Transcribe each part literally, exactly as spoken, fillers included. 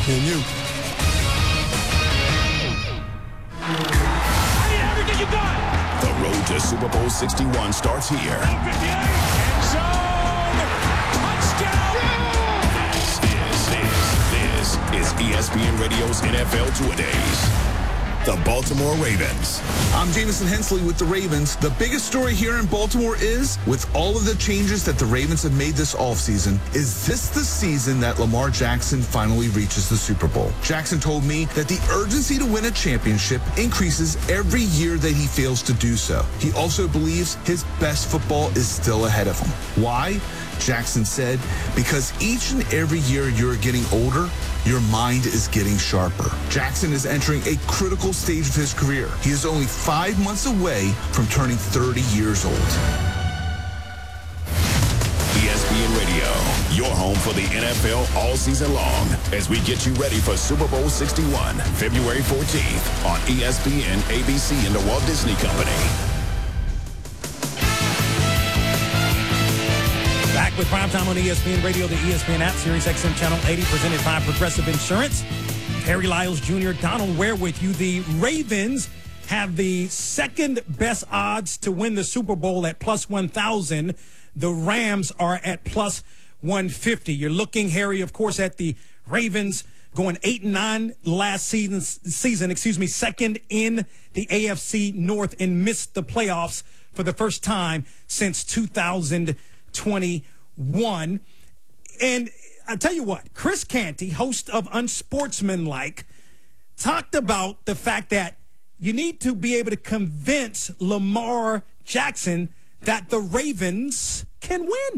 Me and you. I need everything you got. The road to Super Bowl sixty-one starts here. End zone. Touchdown. This is, this, this is E S P N Radio's N F L Two-A-Days. The Baltimore Ravens. I'm Jamison Hensley with the Ravens. The biggest story here in Baltimore is, with all of the changes that the Ravens have made this offseason, is this the season that Lamar Jackson finally reaches the Super Bowl? Jackson told me that the urgency to win a championship increases every year that he fails to do so. He also believes his best football is still ahead of him. Why? Jackson said, because each and every year you're getting older, your mind is getting sharper. Jackson is entering a critical stage of his career. He is only five months away from turning thirty years old. E S P N Radio, your home for the N F L all season long, as we get you ready for Super Bowl sixty-one, February fourteenth on E S P N, A B C, and the Walt Disney Company. Back with Primetime on E S P N Radio, the E S P N app, Sirius X M Channel eighty, presented by Progressive Insurance. Harry Lyles Junior, Donald Ware with you. The Ravens have the second best odds to win the Super Bowl at plus one thousand. The Rams are at plus one fifty. You're looking, Harry, of course, at the Ravens going eight and nine last season, season, excuse me, second in the A F C North, and missed the playoffs for the first time since two thousand twenty-one. And I'll tell you what, Chris Canty, host of Unsportsmanlike, talked about the fact that you need to be able to convince Lamar Jackson that the Ravens can win.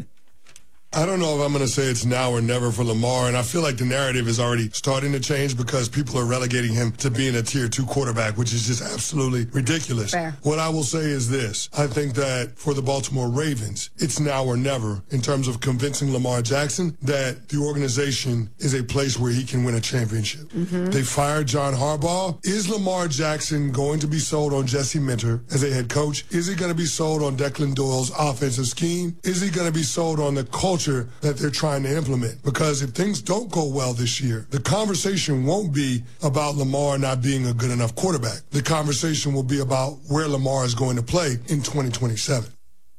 I don't know if I'm going to say it's now or never for Lamar, and I feel like the narrative is already starting to change because people are relegating him to being a tier two quarterback, which is just absolutely ridiculous. Fair. What I will say is this. I think that for the Baltimore Ravens, it's now or never in terms of convincing Lamar Jackson that the organization is a place where he can win a championship. Mm-hmm. They fired John Harbaugh. Is Lamar Jackson going to be sold on Jesse Minter as a head coach? Is he going to be sold on Declan Doyle's offensive scheme? Is he going to be sold on the culture that they're trying to implement? Because if things don't go well this year, the conversation won't be about Lamar not being a good enough quarterback. The conversation will be about where Lamar is going to play in twenty twenty-seven.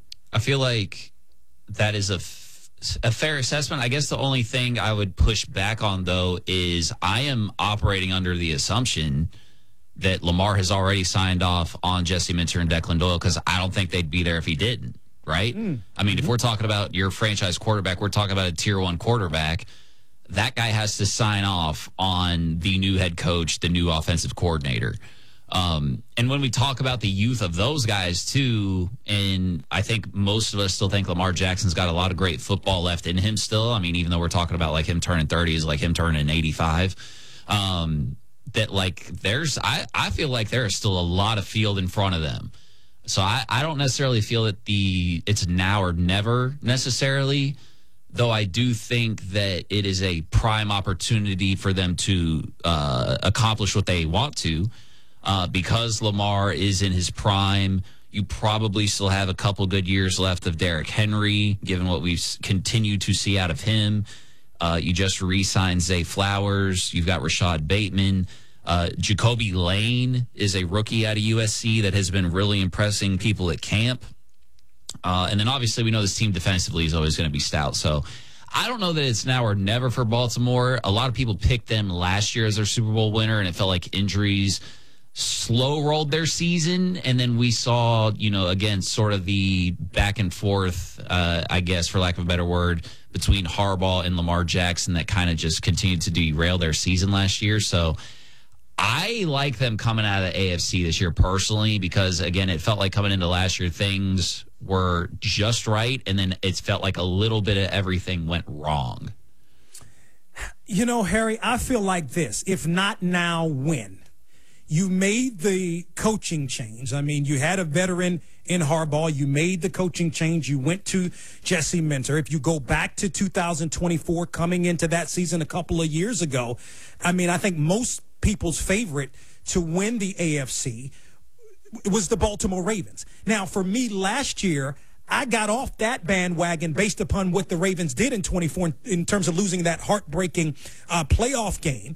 I feel like that is a, f- a fair assessment. I guess the only thing I would push back on, though, is I am operating under the assumption that Lamar has already signed off on Jesse Minter and Declan Doyle, because I don't think they'd be there if he didn't. Right? Mm. I mean, mm-hmm. if we're talking about your franchise quarterback, we're talking about a tier one quarterback. That guy has to sign off on the new head coach, the new offensive coordinator. Um, and when we talk about the youth of those guys, too, and I think most of us still think Lamar Jackson's got a lot of great football left in him still. I mean, even though we're talking about like him turning thirty is like him turning eighty-five. Um, that like there's, I, I feel like there is still a lot of field in front of them. So I, I don't necessarily feel that the it's now or never necessarily, though I do think that it is a prime opportunity for them to uh, accomplish what they want to. Uh, because Lamar is in his prime, you probably still have a couple good years left of Derrick Henry, given what we've continued to see out of him. Uh, you just re-signed Zay Flowers. You've got Rashad Bateman. Uh, Jacoby Lane is a rookie out of U S C that has been really impressing people at camp. Uh, and then obviously we know this team defensively is always going to be stout. So I don't know that it's now or never for Baltimore. A lot of people picked them last year as their Super Bowl winner, and it felt like injuries slow rolled their season. And then we saw, you know, again, sort of the back and forth, uh, I guess, for lack of a better word, between Harbaugh and Lamar Jackson that kind of just continued to derail their season last year. So I like them coming out of the A F C this year personally because, again, it felt like coming into last year things were just right, and then it felt like a little bit of everything went wrong. You know, Harry, I feel like this. If not now, when? You made the coaching change. I mean, you had a veteran in Harbaugh. You made the coaching change. You went to Jesse Minter. If you go back to two thousand twenty-four, coming into that season a couple of years ago, I mean, I think most people's favorite to win the A F C was the Baltimore Ravens. Now, for me last year, I got off that bandwagon based upon what the Ravens did in twenty-four in terms of losing that heartbreaking uh, playoff game.